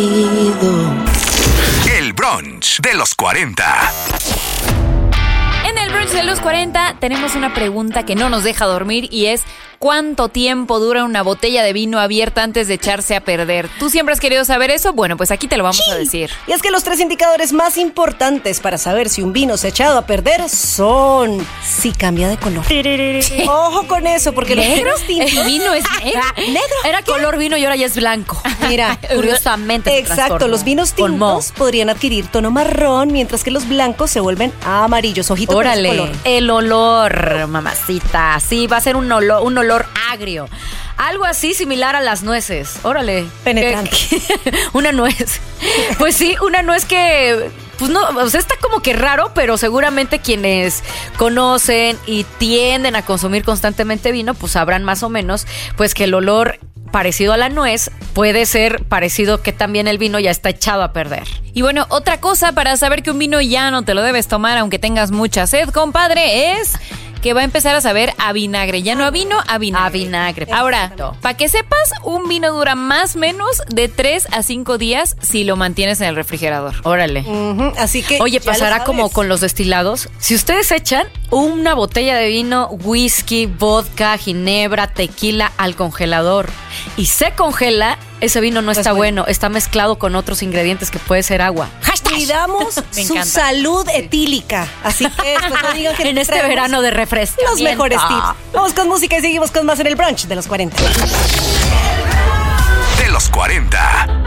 El brunch de los 40. En el brunch de los 40 tenemos una pregunta que no nos deja dormir y es: ¿cuánto tiempo dura una botella de vino abierta antes de echarse a perder? ¿Tú siempre has querido saber eso? Bueno, pues aquí te lo vamos a decir. Y es que los 3 indicadores más importantes para saber si un vino se ha echado a perder son si cambia de color. Ojo con eso, porque los vinos tintos... El vino es negro. Era color vino y ahora ya es blanco. Mira, curiosamente. exacto, los vinos tintos podrían adquirir tono marrón, mientras que los blancos se vuelven amarillos. Ojito con ese color. El olor, mamacita. Sí, va a ser un olor agrio. Algo así similar a las nueces. Órale. Penetrante. Una nuez. Pues sí, una nuez que... Pues no, o sea, está como que raro, pero seguramente quienes conocen y tienden a consumir constantemente vino, pues sabrán más o menos, pues que el olor parecido a la nuez puede ser parecido que también el vino ya está echado a perder. Y bueno, otra cosa para saber que un vino ya no te lo debes tomar aunque tengas mucha sed, compadre, es que va a empezar a saber a vinagre. Ya no a vino, a vinagre. A vinagre. Ahora, para que sepas, un vino dura más o menos de 3 a 5 días si lo mantienes en el refrigerador. Órale. Así que oye, pasará como con los destilados. Si ustedes echan una botella de vino, whisky, vodka, ginebra, tequila al congelador y se congela, ese vino no está bueno. Está mezclado con otros ingredientes que puede ser agua. Cuidamos su salud etílica. Así que después no digan que en este verano de refresco. Los mejores tips. Vamos con música y seguimos con más en el brunch de los 40. De los 40.